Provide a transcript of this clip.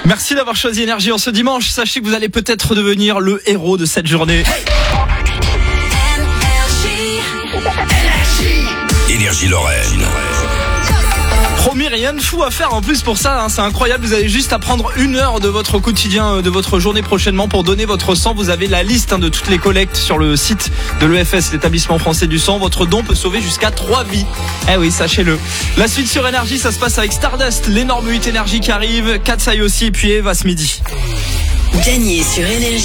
Merci d'avoir choisi Énergie en ce dimanche. Sachez que vous allez peut-être devenir le héros de cette journée. Énergie Lorraine. Promis, rien de fou à faire en plus pour ça, hein. C'est incroyable. Vous avez juste à prendre 1 heure de votre quotidien, de votre journée prochainement pour donner votre sang. Vous avez la liste de toutes les collectes sur le site de l'EFS, l'établissement français du sang. Votre don peut sauver jusqu'à 3 vies. Eh oui, sachez-le. La suite sur Énergie, ça se passe avec Stardust, l'énorme 8 Énergie qui arrive, Katsai aussi, puis Eva ce midi. Gagnez sur Énergie.